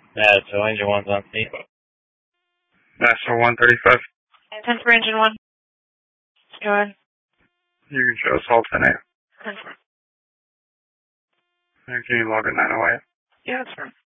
Yeah, so engine one's on scene. National 135. 10 for engine 1. Go ahead. You can show us all 10 8. Okay. Can you log a 908? Yeah, that's fine.